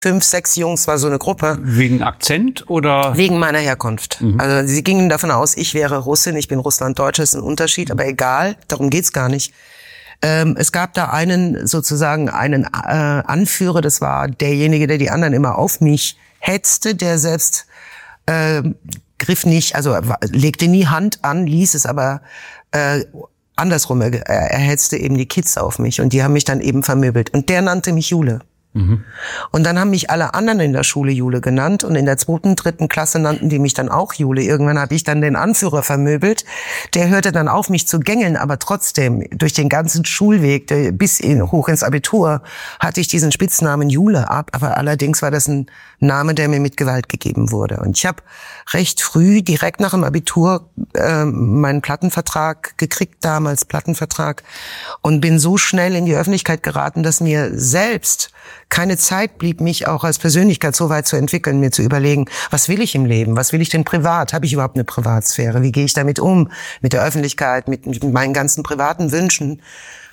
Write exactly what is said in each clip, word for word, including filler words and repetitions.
fünf, sechs Jungs war so eine Gruppe. Wegen Akzent oder? Wegen meiner Herkunft. Mhm. Also sie gingen davon aus, ich wäre Russin, ich bin Russlanddeutsche, ist ein Unterschied, aber egal, darum geht's gar nicht. Ähm, es gab da einen, sozusagen einen äh, Anführer, das war derjenige, der die anderen immer auf mich hetzte, der selbst äh, griff nicht, also legte nie Hand an, ließ es aber äh, andersrum, er, er hetzte eben die Kids auf mich und die haben mich dann eben vermöbelt. Und der nannte mich Jule. Mhm. Und dann haben mich alle anderen in der Schule Jule genannt und in der zweiten, dritten Klasse nannten die mich dann auch Jule. Irgendwann habe ich dann den Anführer vermöbelt. Der hörte dann auf, mich zu gängeln, aber trotzdem durch den ganzen Schulweg bis in, hoch ins Abitur hatte ich diesen Spitznamen Jule ab. Aber allerdings war das ein Name, der mir mit Gewalt gegeben wurde. Und ich habe recht früh, direkt nach dem Abitur, äh, meinen Plattenvertrag gekriegt, damals Plattenvertrag, und bin so schnell in die Öffentlichkeit geraten, dass mir selbst keine Zeit blieb, mich auch als Persönlichkeit so weit zu entwickeln, mir zu überlegen, was will ich im Leben, was will ich denn privat, habe ich überhaupt eine Privatsphäre, wie gehe ich damit um, mit der Öffentlichkeit, mit, mit meinen ganzen privaten Wünschen.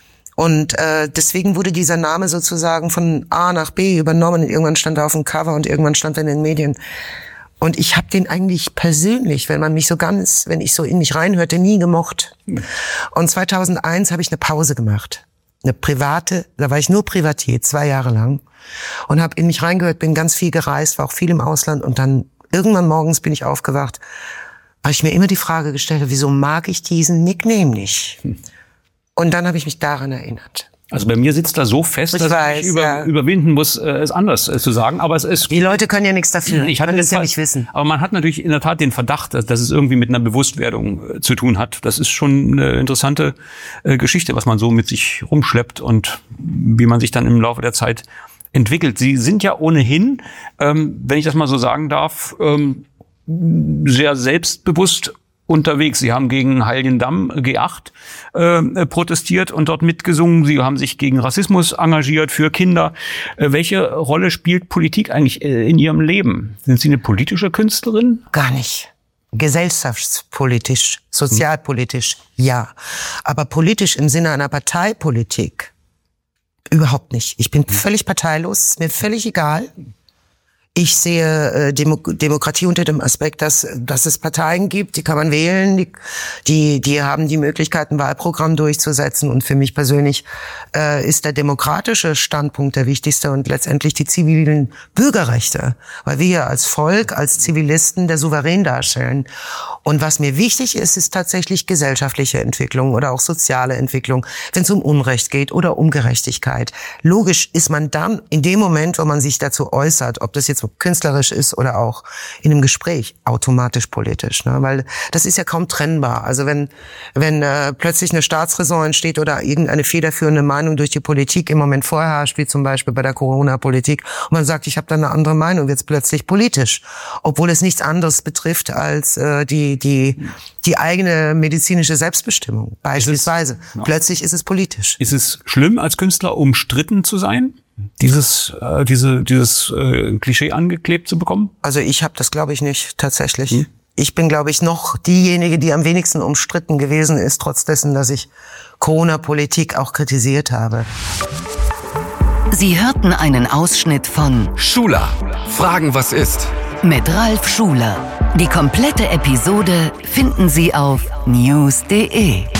Und äh, deswegen wurde dieser Name sozusagen von A nach B übernommen. Irgendwann stand er auf dem Cover und irgendwann stand er in den Medien. Und ich habe den eigentlich persönlich, wenn man mich so ganz, wenn ich so in mich reinhörte, nie gemocht. Und zweitausendeins habe ich eine Pause gemacht. Eine private, da war ich nur Privatier, zwei Jahre lang. Und habe in mich reingehört, bin ganz viel gereist, war auch viel im Ausland. Und dann irgendwann morgens bin ich aufgewacht, weil ich mir immer die Frage gestellt habe, wieso mag ich diesen Nickname nicht? Und dann habe ich mich daran erinnert. Also bei mir sitzt da so fest, ich dass weiß, ich über, ja. überwinden muss, äh, es anders äh, zu sagen. Aber es ist. Die Leute können ja nichts dafür. Ich hatte das ja Fall, nicht wissen. Aber man hat natürlich in der Tat den Verdacht, dass, dass es irgendwie mit einer Bewusstwerdung äh, zu tun hat. Das ist schon eine interessante äh, Geschichte, was man so mit sich rumschleppt und wie man sich dann im Laufe der Zeit entwickelt. Sie sind ja ohnehin, ähm, wenn ich das mal so sagen darf, ähm, sehr selbstbewusst unterwegs. Sie haben gegen Heiligendamm G acht äh, protestiert und dort mitgesungen. Sie haben sich gegen Rassismus engagiert, für Kinder. Äh, welche Rolle spielt Politik eigentlich äh, in Ihrem Leben? Sind Sie eine politische Künstlerin? Gar nicht. Gesellschaftspolitisch, sozialpolitisch, ja. Aber politisch im Sinne einer Parteipolitik überhaupt nicht. Ich bin völlig parteilos, ist mir völlig egal. Ich sehe äh, Demo- Demokratie unter dem Aspekt, dass, dass es Parteien gibt, die kann man wählen, die, die, die haben die Möglichkeit, ein Wahlprogramm durchzusetzen. Und für mich persönlich äh, ist der demokratische Standpunkt der wichtigste und letztendlich die zivilen Bürgerrechte, weil wir als Volk, als Zivilisten der Souverän darstellen. Und was mir wichtig ist, ist tatsächlich gesellschaftliche Entwicklung oder auch soziale Entwicklung, wenn es um Unrecht geht oder um Gerechtigkeit. Logisch ist man dann in dem Moment, wo man sich dazu äußert, ob das jetzt künstlerisch ist oder auch in einem Gespräch, automatisch politisch, ne? Weil das ist ja kaum trennbar. Also wenn wenn äh, plötzlich eine Staatsräson entsteht oder irgendeine federführende Meinung durch die Politik im Moment vorherrscht, wie zum Beispiel bei der Corona-Politik, und man sagt, ich habe da eine andere Meinung, wird es plötzlich politisch, obwohl es nichts anderes betrifft als äh, die die die eigene medizinische Selbstbestimmung beispielsweise. Ist es, ja. Plötzlich ist es politisch. Ist es schlimm, als Künstler umstritten zu sein? Dieses äh, diese dieses äh, Klischee angeklebt zu bekommen? Also ich habe das, glaube ich, nicht tatsächlich. Hm? Ich bin, glaube ich, noch diejenige, die am wenigsten umstritten gewesen ist, trotz dessen, dass ich Corona-Politik auch kritisiert habe. Sie hörten einen Ausschnitt von Schuler. Fragen, was ist? Mit Ralf Schuler. Die komplette Episode finden Sie auf news punkt de.